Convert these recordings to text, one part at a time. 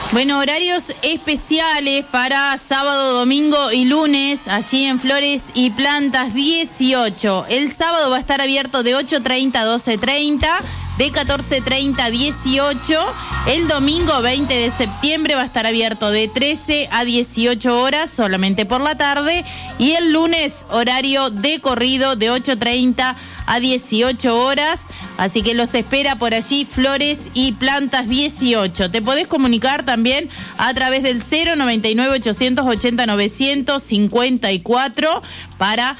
Bueno, horarios especiales para sábado, domingo y lunes, allí en Flores y Plantas 18. El sábado va a estar abierto de 8:30 a 12:30, de 14:30 a 18. El domingo 20 de septiembre va a estar abierto de 13 a 18 horas, solamente por la tarde. Y el lunes, horario de corrido de 8:30 a 18 horas. Así que los espera por allí, Flores y Plantas 18. Te podés comunicar también a través del 099-880-954 para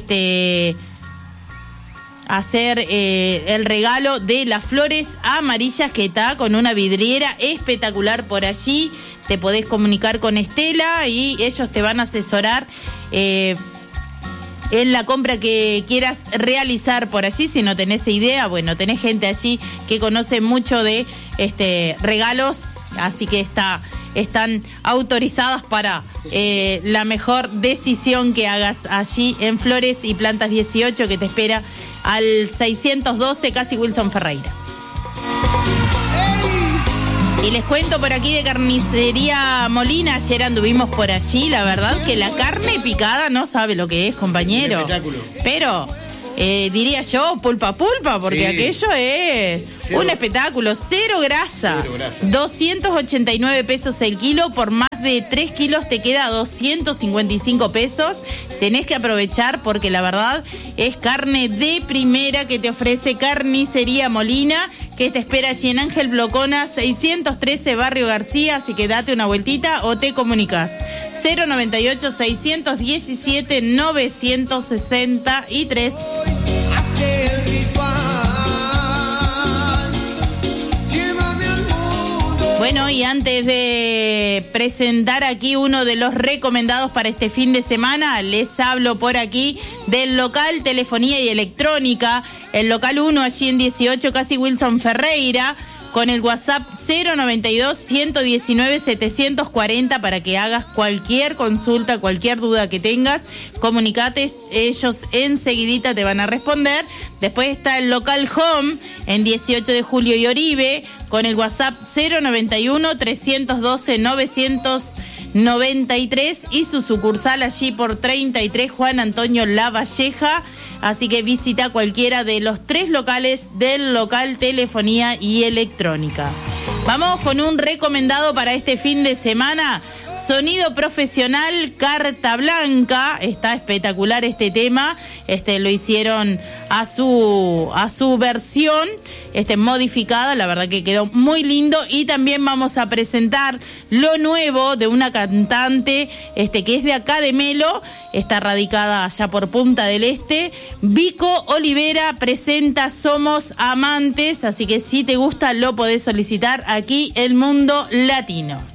hacer el regalo de las flores amarillas, que está con una vidriera espectacular por allí. Te podés comunicar con Estela y ellos te van a asesorar en la compra que quieras realizar por allí. Si no tenés idea, bueno, tenés gente allí que conoce mucho de regalos, así que están autorizadas para la mejor decisión que hagas allí en Flores y Plantas 18, que te espera al 612 casi Wilson Ferreira. Y les cuento por aquí de Carnicería Molina, ayer anduvimos por allí, la verdad que la carne picada no sabe lo que es, compañero. Un espectáculo. Pero diría yo, pulpa, porque sí, aquello es un espectáculo. Cero grasa. 289 pesos el kilo, por más de 3 kilos te queda 255 pesos. Tenés que aprovechar porque la verdad es carne de primera que te ofrece Carnicería Molina, que te espera allí en Ángel Blocona 613 Barrio García, así que date una vueltita o te comunicas 098-617-963. Bueno, y antes de presentar aquí uno de los recomendados para este fin de semana, les hablo por aquí del local Telefonía y Electrónica, el local 1 allí en 18, casi Wilson Ferreira, con el WhatsApp 092-119-740 para que hagas cualquier consulta, cualquier duda que tengas. Comunicate, ellos enseguidita te van a responder. Después está el local Home en 18 de Julio y Oribe, con el WhatsApp 091-312-993 y su sucursal allí por 33 Juan Antonio Lavalleja. Así que visita cualquiera de los 3 locales del local Telefonía y Electrónica. Vamos con un recomendado para este fin de semana. Sonido profesional Carta Blanca. Está espectacular este tema. Lo hicieron a su versión modificada. La verdad que quedó muy lindo. Y también vamos a presentar lo nuevo de una cantante que es de acá de Melo. Está radicada allá por Punta del Este. Vico Olivera presenta Somos Amantes. Así que si te gusta lo podés solicitar aquí El Mundo Latino.